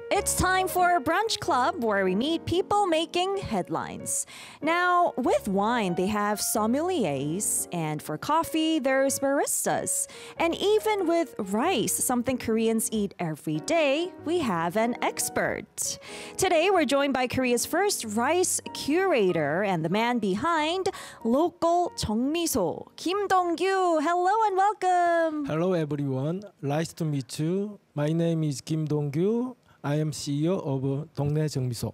It's time for Brunch Club, where we meet people making headlines. Now, with wine, they have sommeliers, and for coffee, there's baristas. And even with rice, something Koreans eat every day, we have an expert. Today, we're joined by Korea's first rice curator and the man behind Local 정미소, Kim Dong-gyu. Hello and welcome. Hello everyone. Nice to meet you. My name is Kim Dong-gyu. I am CEO of 동네 정미소.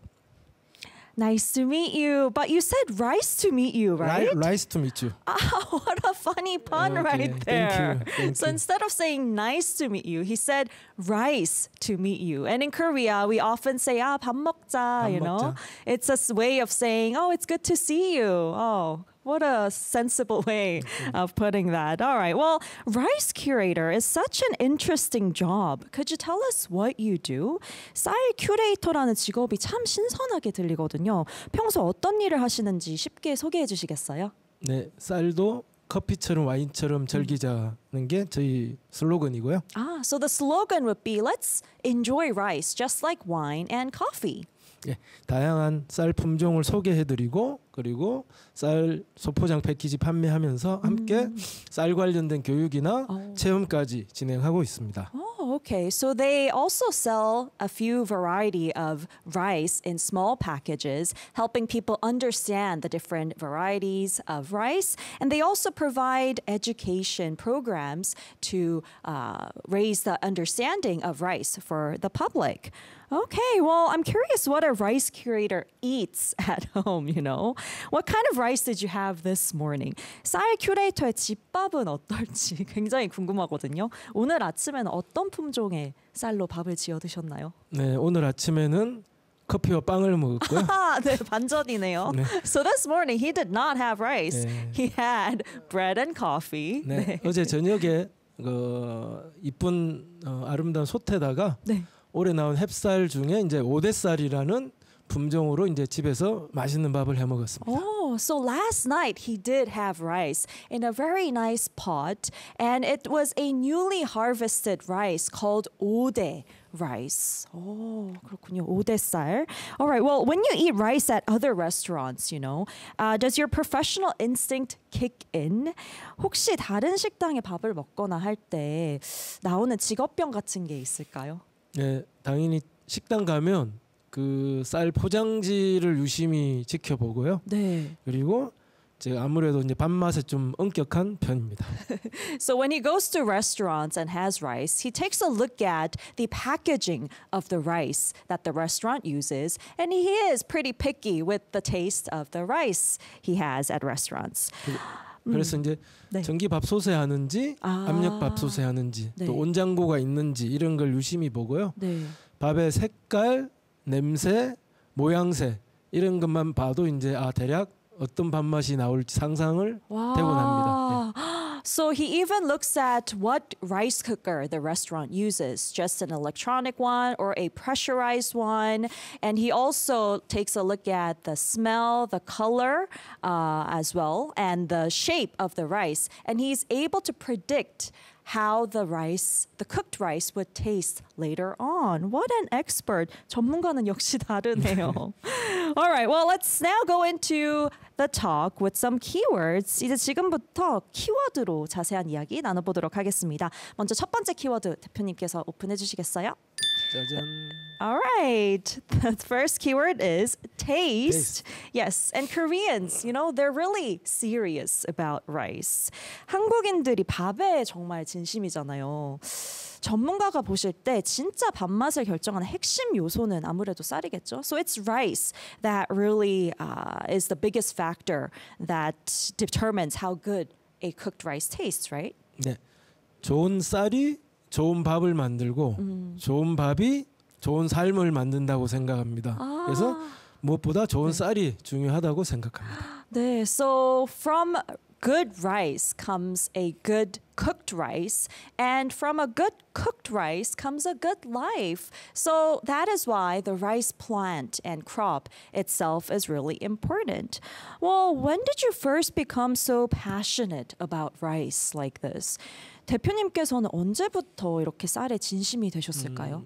Nice to meet you. But you said rice to meet you, right? Nice to meet you. What a funny pun Okay, right there. Thank you. Instead of saying nice to meet you, he said rice to meet you. And in Korea, we often say, 밥 먹자, you know? 먹자. It's a way of saying, oh, it's good to see you. Oh, what a sensible way of putting that. All right. Well, rice curator is such an interesting job. Could you tell us what you do? 쌀 큐레이터라는 직업이 참 신선하게 들리거든요. 평소 어떤 일을 하시는지 쉽게 소개해 주시겠어요? 네, 쌀도 커피처럼 와인처럼 즐기자는 게 저희 슬로건이고요. So the slogan would be, let's enjoy rice just like wine and coffee. 예, 다양한 쌀 품종을 소개해드리고 그리고 쌀 소포장 패키지 판매하면서 함께 쌀 관련된 교육이나 체험까지 진행하고 있습니다. Oh, okay. So they also sell a few variety of rice in small packages, helping people understand the different varieties of rice. And they also provide education programs to raise the understanding of rice for the public. Okay, well, I'm curious what a rice curator eats at home, you know? What kind of rice did you have this morning? 쌀 큐레이터의 집밥은 어떨지 굉장히 궁금하거든요. 오늘 아침에는 어떤 품종의 쌀로 밥을 지어 드셨나요? 네, 오늘 아침에는 커피와 빵을 먹었고요. 네, 반전이네요. 네. So this morning he did not have rice. 네. He had bread and coffee. 네, 어제 저녁에 이쁜 아름다운 솥에다가 네. 올해 나온 햅쌀 중에 이제 오대쌀이라는 품종으로 이제 집에서 맛있는 밥을 해 먹었습니다. Oh, so last night he did have rice in a very nice pot, and it was a newly harvested rice called ode rice. Oh, 그렇군요. 오대쌀. All right. Well, when you eat rice at other restaurants, you know, does your professional instinct kick in? 혹시 다른 식당에 밥을 먹거나 할 때 나오는 직업병 같은 게 있을까요? 네, 당연히 식당 가면 그 쌀 포장지를 유심히 지켜보고요. 네. 그리고 제가 아무래도 이제 밥맛에 좀 엄격한 편입니다. So when he goes to restaurants and has rice, he takes a look at the packaging of the rice that the restaurant uses, and he is pretty picky with the taste of the rice he has at restaurants. 그래서 이제 네. 전기밥솥에 하는지 압력밥솥에 하는지 네. 또 온장고가 있는지 이런 걸 유심히 보고요. 네. 밥의 색깔, 냄새, 모양새 이런 것만 봐도 이제 대략 어떤 밥맛이 나올지 상상을 대곤 합니다. 네. So he even looks at what rice cooker the restaurant uses, just an electronic one or a pressurized one. And he also takes a look at the smell, the color as well, and the shape of the rice. And he's able to predict how the cooked rice would taste later on. What an expert. 전문가는 역시 다르네요. All right, well, let's now go into the talk with some keywords. 이제 지금부터 키워드로 자세한 이야기 나눠보도록 하겠습니다. 먼저 첫 번째 키워드 대표님께서 오픈해 주시겠어요? 짜잔. All right. The first keyword is taste. Taste. Yes. And Koreans, you know, they're really serious about rice. 한국인들이 밥에 정말 진심이잖아요. 전문가가 보실 때 진짜 밥맛을 결정하는 핵심 요소는 아무래도 쌀이겠죠. So it's rice that really is the biggest factor that determines how good a cooked rice tastes, right? 네, 좋은 쌀이 좋은 밥을 만들고 좋은 밥이 좋은 삶을 만든다고 생각합니다. 그래서 무엇보다 좋은 쌀이 중요하다고 생각합니다. 네, so from good rice comes a good cooked rice, and from a good cooked rice comes a good life. So that is why the rice plant and crop itself is really important. Well, when did you first become so passionate about rice like this? 대표님께서는 언제부터 이렇게 쌀에 진심이 되셨을까요?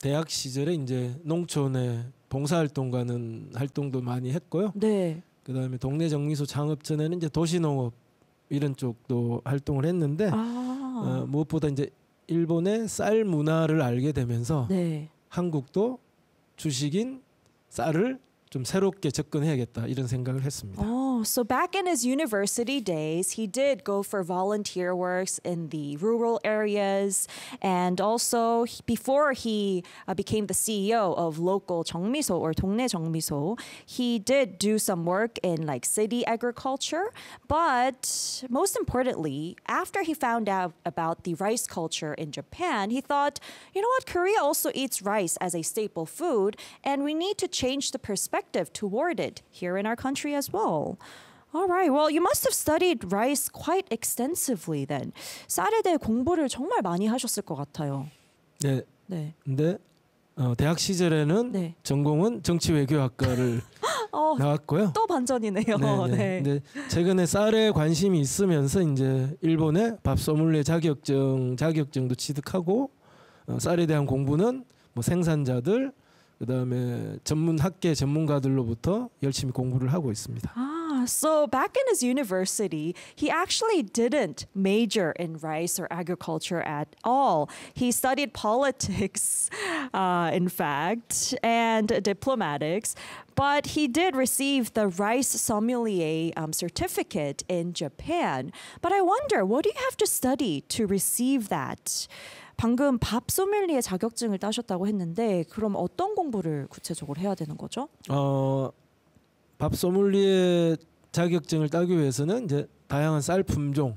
대학 시절에 이제 농촌에 봉사활동 가는 활동도 많이 했고요. 네. 그다음에 동네 정미소 창업 전에는 이제 도시농업 이런 쪽도 활동을 했는데 무엇보다 이제 일본의 쌀 문화를 알게 되면서 네. 한국도 주식인 쌀을 좀 새롭게 접근해야겠다 이런 생각을 했습니다. Oh, so back in his university days, he did go for volunteer works in the rural areas, and also before he became the CEO of local 정미소 or 동네 정미소, he did do some work in like city agriculture. But most importantly, after he found out about the rice culture in Japan, he thought, you know what, Korea also eats rice as a staple food, and we need to change the perspective toward it here in our country as well. All right. Well, you must have studied rice quite extensively then. 쌀에 대해 공부를 정말 많이 하셨을 것 같아요. 네. 네. 근데 대학 시절에는 네. 전공은 정치외교학과를 나왔고요. 또 반전이네요. 네. 근데 최근에 쌀에 관심이 있으면서 이제 일본의 밥 소믈리에 자격증도 취득하고 쌀에 대한 공부는 뭐 생산자들 그다음에 전문 학계 전문가들로부터 열심히 공부를 하고 있습니다. So back in his university, he actually didn't major in rice or agriculture at all. He studied politics, in fact, and diplomatics. But he did receive the rice sommelier certificate in Japan. But I wonder, what do you have to study to receive that? 방금 밥 소믈리에 자격증을 따셨다고 했는데 그럼 어떤 공부를 구체적으로 해야 되는 거죠? 밥 소믈리에 자격증을 따기 위해서는 이제 다양한 쌀 품종,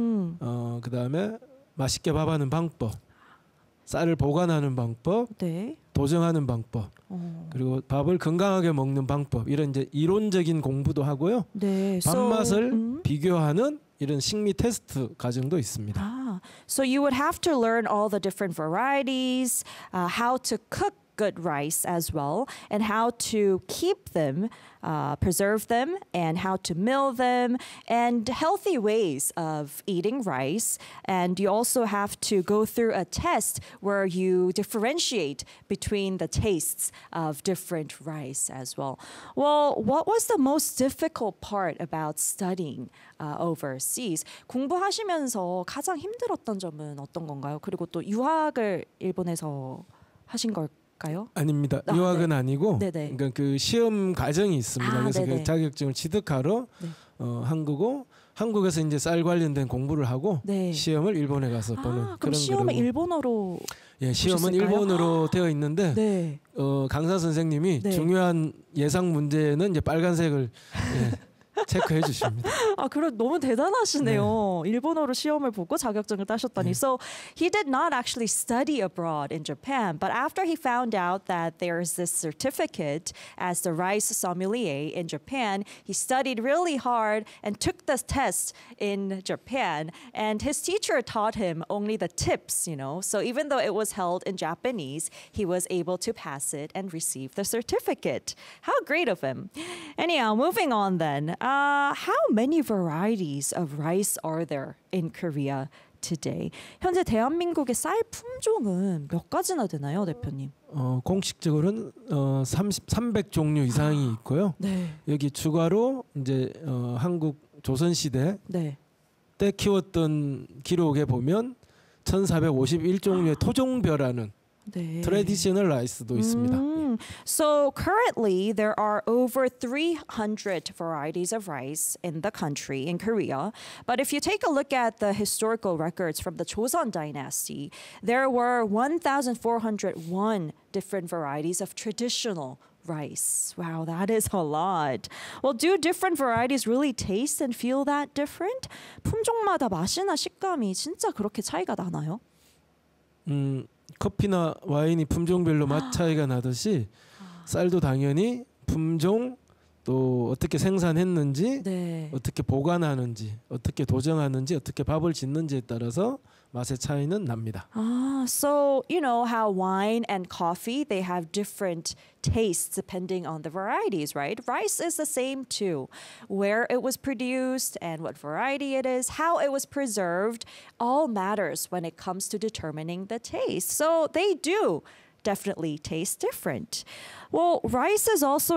그다음에 맛있게 밥하는 방법, 쌀을 보관하는 방법, 네. 도정하는 방법, 그리고 밥을 건강하게 먹는 방법 이런 이제 이론적인 공부도 하고요. 네. 밥맛을 비교하는 이런 식미 테스트 과정도 있습니다. So you would have to learn all the different varieties, how to cook good rice as well, and how to keep them, preserve them, and how to mill them, and healthy ways of eating rice. And you also have to go through a test where you differentiate between the tastes of different rice as well. Well, what was the most difficult part about studying overseas? 공부하시면서 가장 힘들었던 점은 어떤 건가요? 그리고 또 유학을 일본에서 하신 걸까요? 아닙니다. 유학은 네. 아니고 네네. 그러니까 그 시험 과정이 있습니다. 그래서 네네. 그 자격증을 취득하러 네. 한국에서 이제 쌀 관련된 공부를 하고 네. 시험을 일본에 가서 보는 그럼 그런 시험은 거라고. 일본어로 예, 시험은 보셨을까요? 일본어로 되어 있는데 네. 강사 선생님이 네. 중요한 예상 문제는 이제 빨간색을 체크해 주십니다. 그래 너무 대단하시네요. 일본어로 시험을 보고 자격증을 따셨다니. So he did not actually study abroad in Japan, but after he found out that there's this certificate as the rice sommelier in Japan, he studied really hard and took the test in Japan. And his teacher taught him only the tips, you know. So even though it was held in Japanese, he was able to pass it and receive the certificate. How great of him. Anyhow, moving on then. How many varieties of rice are there in Korea today? 현재 대한민국의 쌀 품종은 몇 가지나 되나요, 대표님? 공식적으로는 300종류 이상이 있고요. 네. 여기 추가로 이제 한국 조선 시대 네. 때 키웠던 기록에 보면 1451종류의 토종벼라는 네. 트레디셔널 라이스도 있습니다. So currently there are over 300 varieties of rice in the country, in Korea. But if you take a look at the historical records from the Joseon dynasty, there were 1,401 different varieties of traditional rice. Wow, that is a lot. Well, do different varieties really taste and feel that different? 품종마다 맛이나 식감이 진짜 그렇게 차이가 나나요? 커피나 와인이 품종별로 맛 차이가 나듯이 쌀도 당연히 품종 또 어떻게 생산했는지 네. 어떻게 보관하는지 어떻게 도정하는지 어떻게 밥을 짓는지에 따라서 맛의 차이는 납니다. So you know how wine and coffee, they have different tastes depending on the varieties, right? Rice is the same too. Where it was produced and what variety it is, how it was preserved, all matters when it comes to determining the taste. So they do definitely taste different. Well, rice is also